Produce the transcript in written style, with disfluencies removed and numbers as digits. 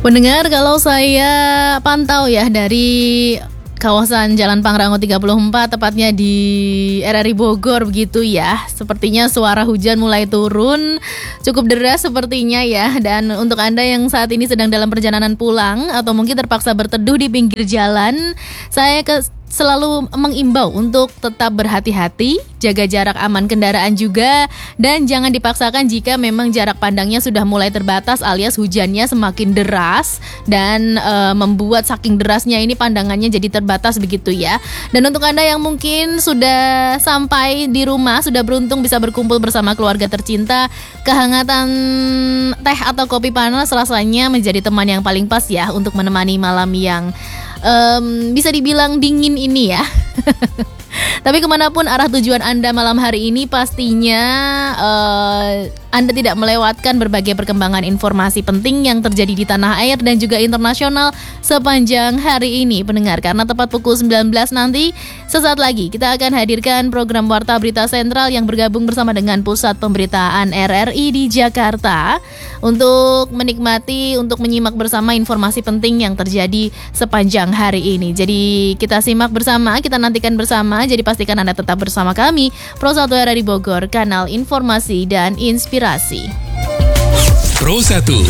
Pendengar, kalau saya pantau ya dari kawasan Jalan Pangrango 34, tepatnya di RRI Bogor begitu ya. Sepertinya suara hujan mulai turun, cukup deras sepertinya ya. Dan untuk Anda yang saat ini sedang dalam perjalanan pulang atau mungkin terpaksa berteduh di pinggir jalan, saya selalu mengimbau untuk tetap berhati-hati, jaga jarak aman kendaraan juga, dan jangan dipaksakan jika memang jarak pandangnya sudah mulai terbatas alias hujannya semakin deras dan membuat saking derasnya ini pandangannya jadi terbatas begitu ya. Dan untuk Anda yang mungkin sudah sampai di rumah, sudah beruntung bisa berkumpul bersama keluarga tercinta, kehangatan teh atau kopi panas rasanya menjadi teman yang paling pas ya untuk menemani malam yang bisa dibilang dingin ini ya. Tapi kemanapun arah tujuan Anda malam hari ini, pastinya Anda tidak melewatkan berbagai perkembangan informasi penting yang terjadi di tanah air dan juga internasional sepanjang hari ini, pendengar. Karena tepat pukul 19 nanti, sesaat lagi kita akan hadirkan program Warta Berita Sentral yang bergabung bersama dengan Pusat Pemberitaan RRI di Jakarta untuk menikmati, untuk menyimak bersama informasi penting yang terjadi sepanjang hari ini. Jadi kita simak bersama, kita nantikan bersama. Jadi pastikan Anda tetap bersama kami, Pro 1 RRI Bogor, kanal informasi dan inspirasi. Pro 1